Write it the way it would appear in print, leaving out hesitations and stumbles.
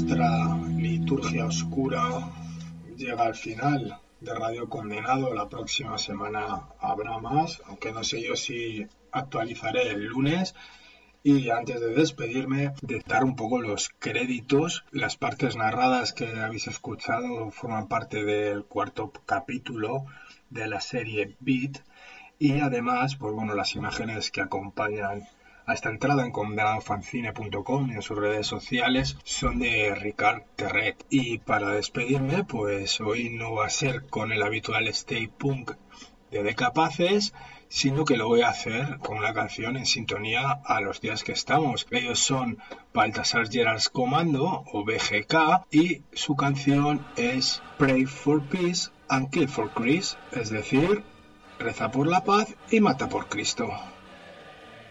nuestra liturgia oscura llega al final de Radio Condenado. La próxima semana habrá más, aunque no sé yo si actualizaré el lunes. Y antes de despedirme, de dar un poco los créditos, las partes narradas que habéis escuchado forman parte del cuarto capítulo de la serie Beat, y además, pues bueno, las imágenes que acompañan a esta entrada en condenadofancine.com y en sus redes sociales son de Ricard Terret. Y para despedirme, pues hoy no va a ser con el habitual Stay Punk de Decapaces, sino que lo voy a hacer con una canción en sintonía a los días que estamos. Ellos son Baltasar Gerard's Commando o BGK y su canción es Pray for Peace and Kill for Christ, es decir, reza por la paz y mata por Cristo.